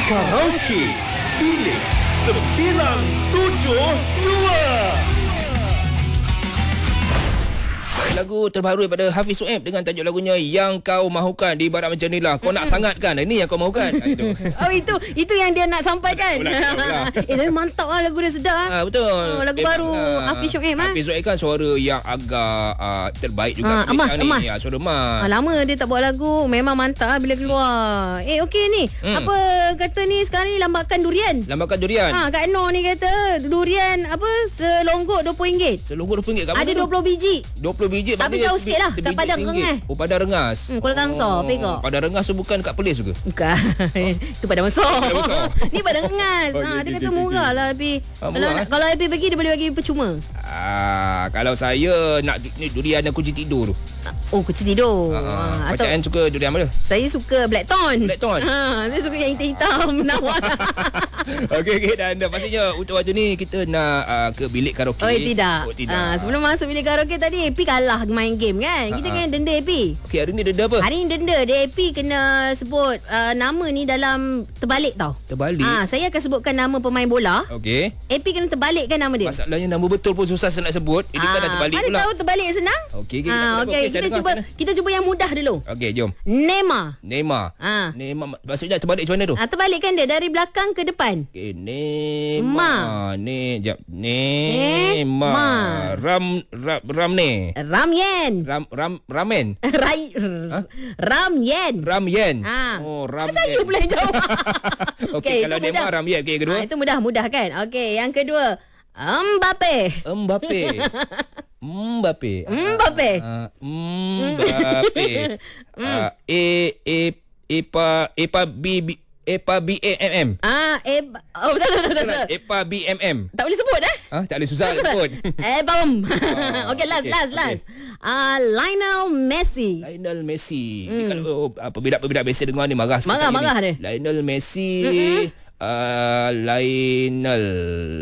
Karaoke Bilik 972. Lagu terbaru daripada Hafiz Suhaib dengan tajuk lagunya Yang Kau Mahukan. Di ibarat macam ni lah, kau nak sangat kan, ini yang kau mahukan. Oh, itu yang dia nak sampaikan. Tapi mantap lah, lagu dia sedap. Betul. Lagu baru Hafiz Suhaib. Hafiz Suhaib kan suara yang agak terbaik juga. Emas. Ya, suara emas. Lama dia tak buat lagu. Memang mantap lah bila keluar. Okey ni. Apa kata ni sekarang ni lambakan durian. Lambakan durian. Kak Noh ni kata durian apa selonggok RM20. Selonggok RM20 kat mana? Ada 20 biji. 20 biji. Tapi jauh sikit lah, kat Padang Rengas. Oh, Padang Rengas. Kuala Kangsar, pegak. Padang Rengas tu bukan kat Perlis ke? Bukan. Itu Padang Besar. Ni Padang Rengas. Dia kata murah lah Happy. Kalau Happy bagi, dia boleh bagi percuma. Kalau saya nak ni durian dan kunci tidur tu. Oh, kunci tidur. Macam Anne suka durian mana? Saya suka Blackthorn. Saya suka yang hitam-hitam. Nawar. Okey, dan pastinya untuk waktu ni kita nak ke bilik karaoke. Tidak. Sebelum masuk bilik karaoke tadi, AP kalah main game kan. Kita kena denda AP. Okey, hari ni denda apa? Hari ni denda dia, AP kena sebut nama ni dalam terbalik tau. Terbalik? Saya akan sebutkan nama pemain bola. Okey. AP kena terbalikkan nama dia. Masalahnya nama betul pun susah saya nak sebut. Ini kan dah terbalik pula. Mana tahu terbalik senang? Okey, kita cuba yang mudah dulu. Okey, jom. Neymar. Neymar maksudnya terbalik macam mana tu? Terbalikkan dia dari belakang ke depan. Okey, Neymar. Neymar. Ramne. Ramyen. Ramen. Ramyen. Oh, Ramyen. Saya pula yang jawab. Okey, kalau Neymar Ramyen. Okey, kedua. Itu mudah kan. Okey, yang kedua Mbappe. Betul. Epa BMM. Tak boleh sebut tak boleh, susah nak sebut. Okey, last. Lionel Messi. Kalau pebidak-pebidak biasa dengar ni marah dia. Lionel Messi. Lionel